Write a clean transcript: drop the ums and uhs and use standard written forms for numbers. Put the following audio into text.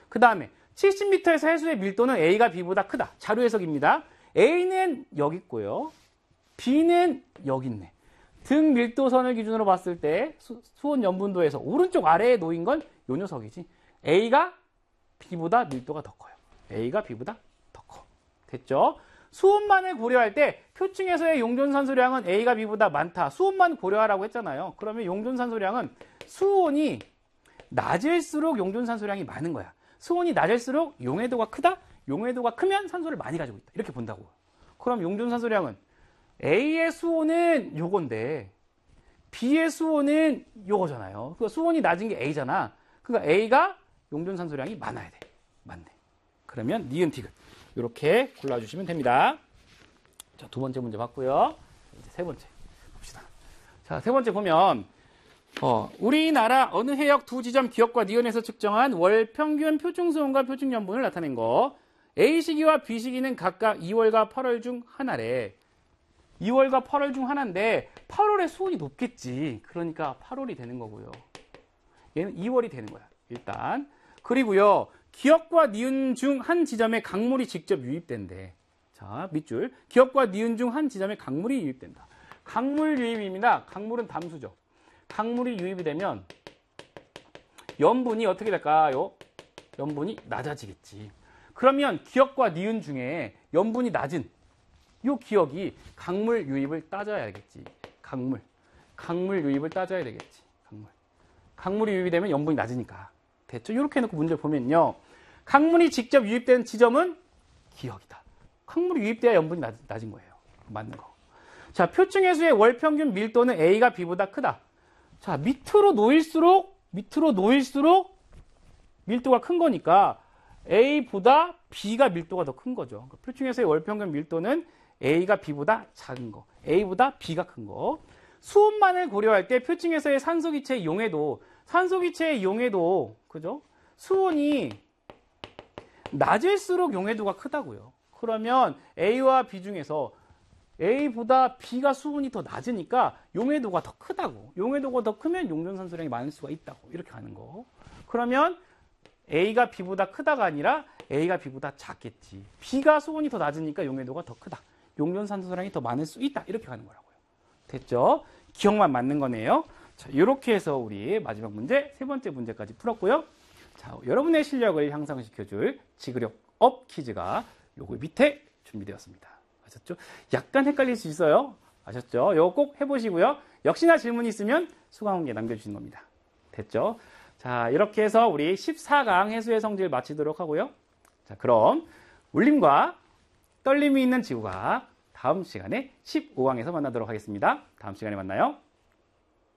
그 다음에 70m에서 해수의 밀도는 A가 B보다 크다. 자료 해석입니다. A는 여기 있고요. B는 여기 있네. 등 밀도선을 기준으로 봤을 때 수온 염분도에서 오른쪽 아래에 놓인 건 요 녀석이지. A가 B보다 밀도가 더 커요. A가 B보다 더 커. 됐죠? 수온만을 고려할 때 표층에서의 용존산소량은 A가 B보다 많다. 수온만 고려하라고 했잖아요. 그러면 용존산소량은 수온이 낮을수록 용존산소량이 많은 거야. 수온이 낮을수록 용해도가 크다? 용해도가 크면 산소를 많이 가지고 있다. 이렇게 본다고. 그럼 용존산소량은 A의 수온은 요건데 B의 수온은 요거잖아요. 그 수온이 낮은 게 A잖아. 그러니까 A가 용존산소량이 많아야 돼. 맞네. 그러면 니은 티귿 이렇게 골라주시면 됩니다. 자, 두 번째 문제 봤고요. 이제 세 번째 봅시다. 자, 세 번째 보면 우리나라 어느 해역 두 지점 기역과 니은에서 측정한 월 평균 표준수온과 표준염분을 나타낸 거. A 시기와 B 시기는 각각 2월과 8월 중 하나래. 2월과 8월 중 하나인데 8월에 수온이 높겠지. 그러니까 8월이 되는 거고요. 얘는 2월이 되는 거야. 일단. 그리고요. 기역과 니은 중 한 지점에 강물이 직접 유입된대. 자, 밑줄. 기역과 니은 중 한 지점에 강물이 유입된다. 강물 유입입니다. 강물은 담수죠. 강물이 유입이 되면 염분이 어떻게 될까요? 염분이 낮아지겠지. 그러면 기역과 니은 중에 염분이 낮은 이 기역이 강물 유입을 따져야겠지. 강물 유입을 따져야 되겠지. 강물이 유입이 되면 염분이 낮으니까. 됐죠? 이렇게 해놓고 문제를 보면요. 강물이 직접 유입된 지점은 기역이다. 강물이 유입돼야 염분이 낮은 거예요. 맞는 거. 자, 표층해수의 월평균 밀도는 A가 B보다 크다. 자, 밑으로 놓일수록 밀도가 큰 거니까 A보다 B가 밀도가 더 큰 거죠. 그러니까 표층해수의 월평균 밀도는 A가 B보다 작은 거. A보다 B가 큰 거. 수온만을 고려할 때 표층에서의 산소기체의 용해도, 그죠? 수온이 낮을수록 용해도가 크다고요. 그러면 A와 B 중에서 A보다 B가 수온이 더 낮으니까 용해도가 더 크다고. 용해도가 더 크면 용존산소량이 많을 수가 있다고. 이렇게 가는 거. 그러면 A가 B보다 크다가 아니라 A가 B보다 작겠지. B가 수온이 더 낮으니까 용해도가 더 크다. 용존산소량이 더 많을 수 있다. 이렇게 가는 거라고요. 됐죠? 기억만 맞는 거네요. 자, 이렇게 해서 우리 마지막 문제, 세 번째 문제까지 풀었고요. 자, 여러분의 실력을 향상시켜줄 지구력 업 퀴즈가 요거 밑에 준비되었습니다. 아셨죠? 약간 헷갈릴 수 있어요. 아셨죠? 요거 꼭 해보시고요. 역시나 질문이 있으면 수강원께 남겨주시는 겁니다. 됐죠? 자, 이렇게 해서 우리 14강 해수의 성질 마치도록 하고요. 자, 그럼 울림과 떨림이 있는 지구과학 다음 시간에 15강에서 만나도록 하겠습니다. 다음 시간에 만나요.